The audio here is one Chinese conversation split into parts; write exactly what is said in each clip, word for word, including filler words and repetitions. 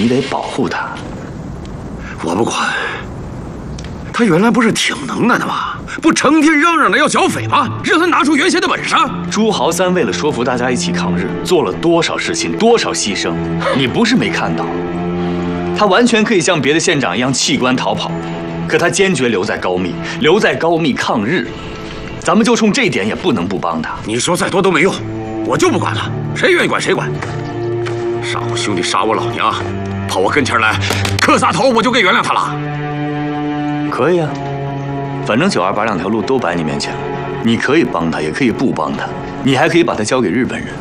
你得保护他。 我不管。他原来不是挺能耐的吗？不成天嚷嚷着要剿匪吗？让他拿出原先的本事。 朱豪三为了说服大家一起抗日，做了多少事情，多少牺牲，你不是没看到。他完全可以像别的县长一样弃官逃跑，可他坚决留在高密，留在高密抗日。咱们就冲这点也不能不帮他。 你说再多都没用，我就不管了，谁愿意管谁管。杀我兄弟，杀我老娘，跑我跟前来磕仨头，我就该原谅他了。 可以啊，反正九二八两条路都摆你面前了，你可以帮他，也可以不帮他，你还可以把他交给日本人。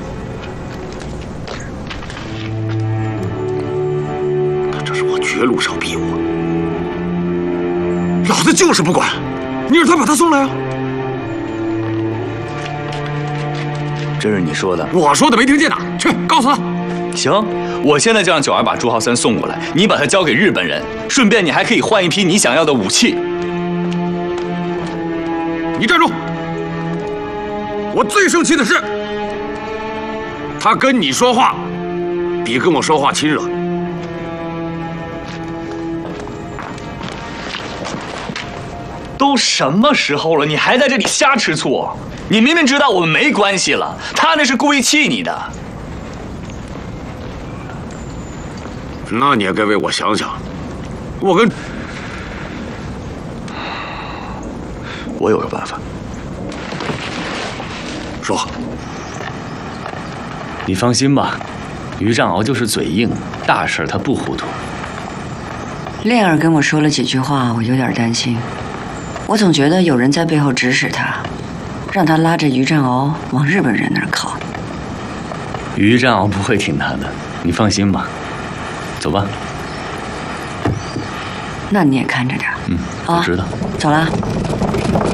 他这是往绝路上逼我，老子就是不管，你让他把他送来啊！ 这是你说的， 我说的没听见呢，去告诉他。 行，我现在就让九二把朱浩三送过来，你把他交给日本人，顺便你还可以换一批你想要的武器。 你站住！我最生气的是，他跟你说话，比跟我说话亲热。 都什么时候了，你还在这里瞎吃醋？你明明知道我们没关系了，他那是故意气你的。 那你也该为我想想，我跟…… 我有个办法。 说。 你放心吧，于占鳌就是嘴硬，大事他不糊涂。 恋儿跟我说了几句话，我有点担心。我总觉得有人在背后指使他，让他拉着于占鳌往日本人那儿靠。 于占鳌不会听他的，你放心吧。走吧。 那你也看着点。 嗯，我知道。 走了。